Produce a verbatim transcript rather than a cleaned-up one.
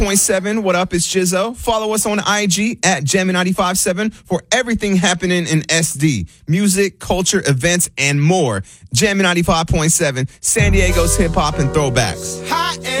point seven. What up? It's Jizzo. Follow us on I G at Jammin ninety-five point seven for everything happening in S D. Music, culture, events, and more. Jammin ninety-five point seven, San Diego's hip-hop and throwbacks. Hot